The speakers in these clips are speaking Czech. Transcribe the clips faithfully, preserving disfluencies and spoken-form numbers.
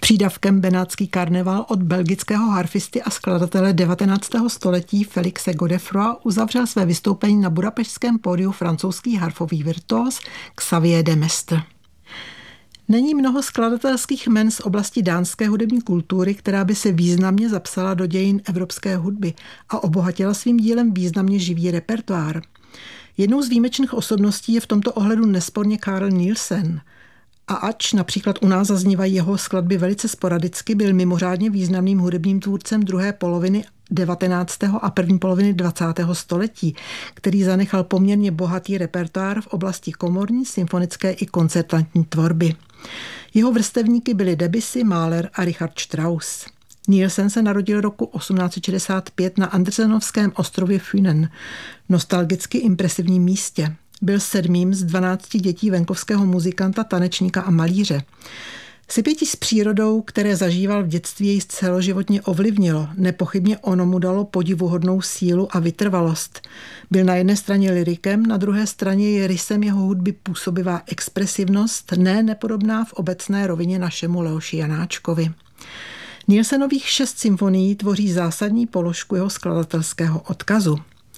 Přídavkem Benátský karneval od belgického harfisty a skladatele devatenáctého století Felixe Godefroy uzavřel své vystoupení na budapešťském pódiu francouzský harfový virtuóz Xavier de Mestre. Není mnoho skladatelských jmen z oblasti dánské hudební kultury, která by se významně zapsala do dějin evropské hudby a obohatila svým dílem významně živý repertoár. Jednou z výjimečných osobností je v tomto ohledu nesporně Carl Nielsen. A ač například u nás zaznívají jeho skladby velice sporadicky, byl mimořádně významným hudebním tvůrcem druhé poloviny devatenáctého a první poloviny dvacátého století, který zanechal poměrně bohatý repertoár v oblasti komorní, symfonické i koncertantní tvorby. Jeho vrstevníky byli Debussy, Mahler a Richard Strauss. Nielsen se narodil roku osmnáct set šedesát pět na Andersenovském ostrově Fünen, nostalgicky impresivním místě. Byl sedmým z dvanácti dětí venkovského muzikanta, tanečníka a malíře. Sypětí s přírodou, které zažíval v dětství, jej celoživotně ovlivnilo. Nepochybně ono mu dalo podivuhodnou sílu a vytrvalost. Byl na jedné straně lyrikem, na druhé straně je rysem jeho hudby působivá expresivnost, ne nepodobná v obecné rovině našemu Leoši Janáčkovi. Nielsenových šest symfonií tvoří zásadní položku jeho skladatelského odkazu.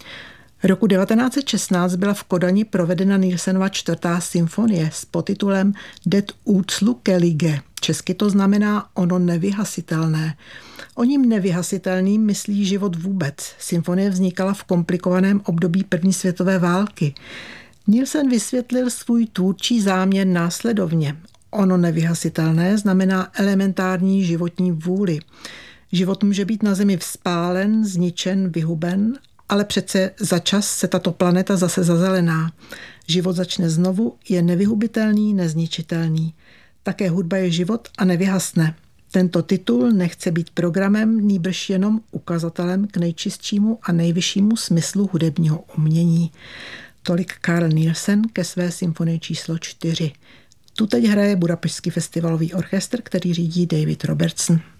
Roku devatenáct set šestnáct byla v Kodani provedena Nielsenova čtvrtá symfonie s podtitulem Det utslukelige. Česky to znamená ono nevyhasitelné. O ním nevyhasitelným myslí život vůbec. Symfonie vznikala v komplikovaném období první světové války. Nielsen vysvětlil svůj tvůrčí záměr následovně. Ono nevyhasitelné znamená elementární životní vůli. Život může být na zemi vzpálen, zničen, vyhuben, ale přece za čas se tato planeta zase zazelená. Život začne znovu, je nevyhubitelný, nezničitelný. Také hudba je život a nevyhasne. Tento titul nechce být programem, nýbrž jenom ukazatelem k nejčistšímu a nejvyššímu smyslu hudebního umění. Tolik Carl Nielsen ke své symfonii číslo čtyři. Tu teď hraje Budapešťský festivalový orchestr, který řídí David Robertson.